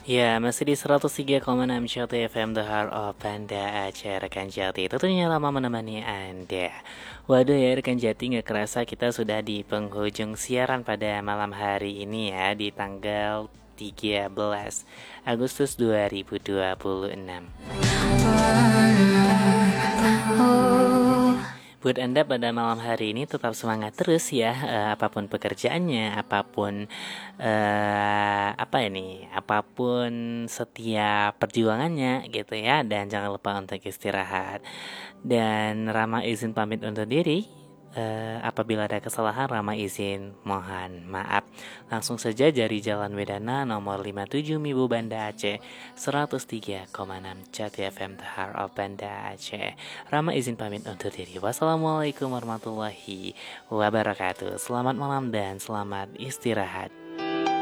Ya, masih di 103,6 Jati FM The Heart of Banda Aceh rekan Jati. Tentunya lama menemani Anda. Waduh ya rekan Jati, nggak kerasa kita sudah di penghujung siaran pada malam hari ini ya, di tanggal 13 Agustus 2026. Buat Anda pada malam hari ini tetap semangat terus ya, apapun pekerjaannya, apapun apapun setiap perjuangannya gitu ya, dan jangan lupa untuk istirahat. Dan Rama izin pamit undur diri. Apabila ada kesalahan, Rama izin mohon maaf. Langsung saja dari Jalan Wedana nomor 57 Mibu Banda Aceh, 103,6 Jati FM The Heart of Banda Aceh. Rama izin pamit undur diri. Wassalamualaikum warahmatullahi wabarakatuh. Selamat malam dan selamat istirahat.